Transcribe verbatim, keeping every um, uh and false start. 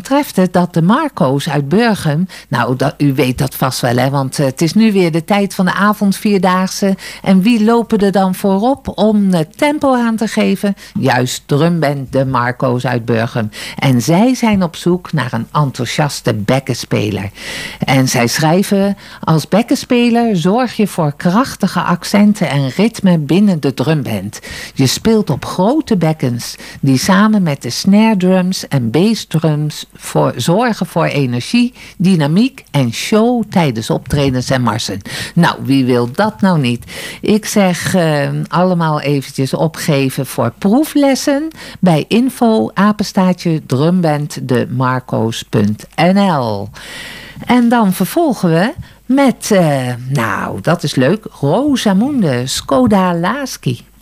treft het dat de Marco's uit Burgum... Nou, dat, u weet dat vast wel, hè? Want uh, het is nu weer de tijd van de avondvierdaagse. En wie lopen er dan voorop om het tempo aan te geven? Juist, drumband de Marco's uit Burgum. En zij zijn op zoek naar een enthousiaste bekkenspeler. En zij schrijven... Als bekkenspeler zorg je voor krachtige accenten en ritme binnen de drumband. Je speelt op grote bekkens die samen met de snare drums en bassdrums voor, zorgen voor energie, dynamiek en show tijdens optredens en marsen. Nou, wie wil dat nou niet? Ik zeg uh, allemaal eventjes opgeven voor proeflessen bij info apenstaartje drumband de marco's punt n l. En dan vervolgen we met, uh, nou, dat is leuk, Rosamunde Skodalaski.